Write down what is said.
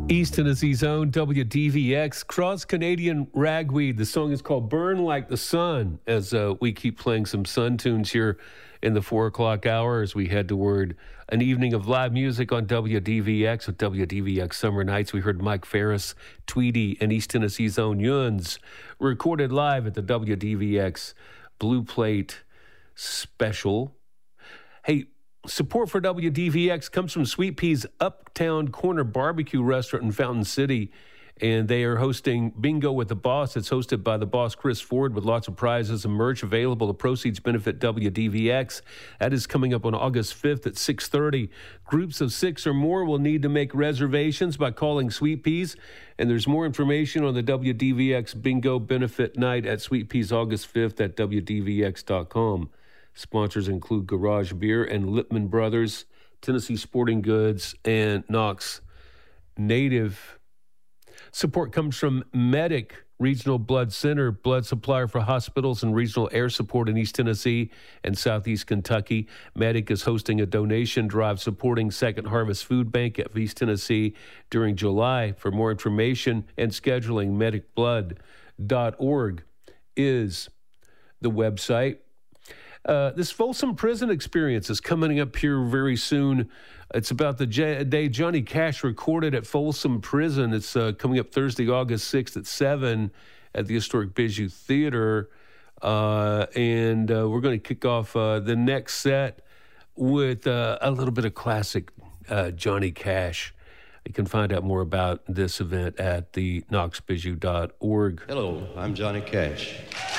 East Tennessee's own WDVX, cross-Canadian ragweed. The song is called Burn Like the Sun, as we keep playing some sun tunes here in the 4 o'clock hour as we head toward an evening of live music on WDVX with WDVX Summer Nights. We heard Mike Ferris, Tweedy, and East Tennessee's own Yuns, recorded live at the WDVX Blue Plate Special. Hey, support for WDVX comes from Sweet Pea's Uptown Corner Barbecue Restaurant in Fountain City, and they are hosting Bingo with the Boss. It's hosted by the boss, Chris Ford, with lots of prizes and merch available. The proceeds benefit WDVX. That is coming up on August 5th at 6:30. Groups of 6 or more will need to make reservations by calling Sweet Peas, and there's more information on the WDVX Bingo Benefit Night at Sweet Peas August 5th at WDVX.com. Sponsors include Garage Beer and Lippman Brothers, Tennessee Sporting Goods, and Knox Native. Support comes from Medic Regional Blood Center, blood supplier for hospitals and regional air support in East Tennessee and Southeast Kentucky. Medic is hosting a donation drive supporting Second Harvest Food Bank at East Tennessee during July. For more information and scheduling, medicblood.org is the website. This Folsom Prison Experience is coming up here very soon. It's about the day Johnny Cash recorded at Folsom Prison. It's coming up Thursday, August 6th at 7 at the Historic Bijou Theater. And we're going to kick off the next set with a little bit of classic Johnny Cash. You can find out more about this event at the knoxbijou.org. Hello, I'm Johnny Cash.